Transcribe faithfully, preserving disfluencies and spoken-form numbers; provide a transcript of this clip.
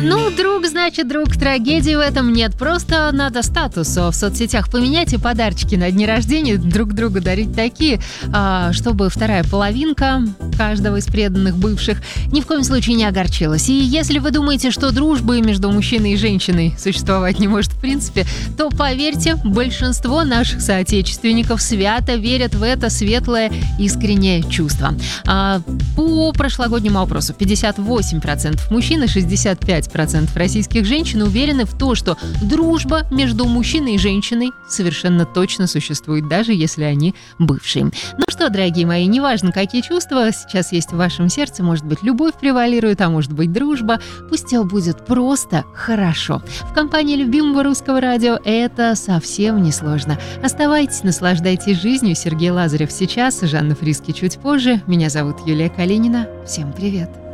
Ну, друг, значит, друг, трагедии в этом нет. Просто надо статус в соцсетях поменять и подарочки на дни рождения друг другу дарить такие, а, чтобы вторая половинка каждого из преданных бывших ни в коем случае не огорчилась. И если вы думаете, что дружбы между мужчиной и женщиной существовать не может в принципе, то поверьте, большинство наших соотечественников свято верят в это светлое, искреннее чувство. А, по прошлогоднему опросу пятьдесят восемь процентов мужчин и шестьдесят пять процентов российских женщин уверены в том, что дружба между мужчиной и женщиной совершенно точно существует, даже если они бывшие. Ну что, дорогие мои, неважно, какие чувства сейчас есть в вашем сердце, может быть, любовь превалирует, а может быть, дружба, пусть все будет просто хорошо. В компании любимого русского радио это совсем не сложно. Оставайтесь, наслаждайтесь жизнью. Сергей Лазарев сейчас, Жанна Фриски чуть позже. Меня зовут Юлия Калинина. Всем привет!